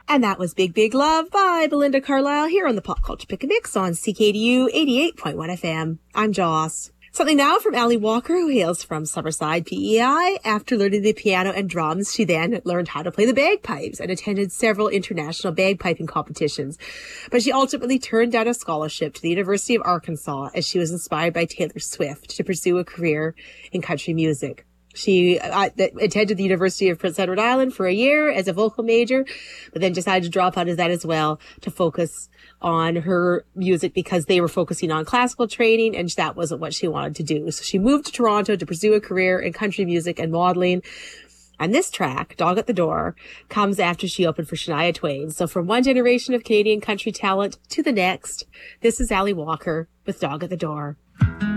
And that was Big Big Love by Belinda Carlisle here on the Pop Culture Pick a Mix on CKDU 88.1 FM. I'm Joss. Something now from Ally Walker, who hails from Summerside, PEI. After learning the piano and drums, she then learned how to play the bagpipes and attended several international bagpiping competitions. But she ultimately turned down a scholarship to the University of Arkansas as she was inspired by Taylor Swift to pursue a career in country music. She attended the University of Prince Edward Island for a year as a vocal major, but then decided to drop out of that as well to focus on her music because they were focusing on classical training and that wasn't what she wanted to do. So she moved to Toronto to pursue a career in country music and modeling. And this track, Dog at the Door, comes after she opened for Shania Twain. So from one generation of Canadian country talent to the next, this is Ally Walker with Dog at the Door.